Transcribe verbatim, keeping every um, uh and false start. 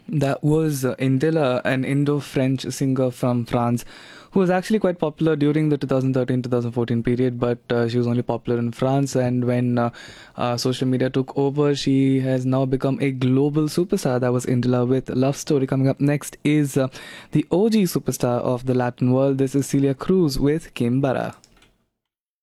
That was uh, Indila, an Indo-French singer from France, who was actually quite popular during the twenty thirteen to twenty fourteen period, but uh, she was only popular in France. And when uh, uh, social media took over, she has now become a global superstar. That was Indila with Love Story. Coming up next is uh, the O G superstar of the Latin world. This is Celia Cruz with Kimbara.